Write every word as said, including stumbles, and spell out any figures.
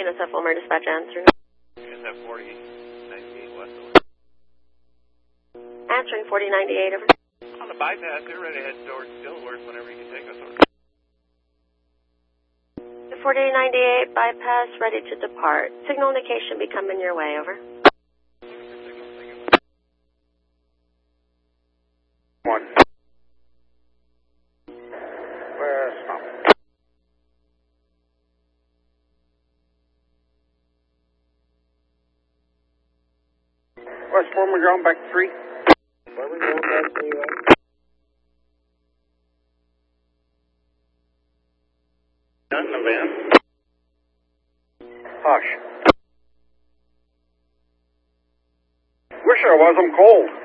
N S F Wilmer Dispatch answering. N S F forty ninety-eight west. Answering forty ninety-eight, over. On the bypass, they're ready to head towards Stillworth whenever you can take us over. forty ninety-eight bypass, ready to depart. Signal indication be coming your way, over. One. Where's stop? West Foreman ground back three. Foreman ground back three. None in the van. Hush. Wish I was, I'm cold.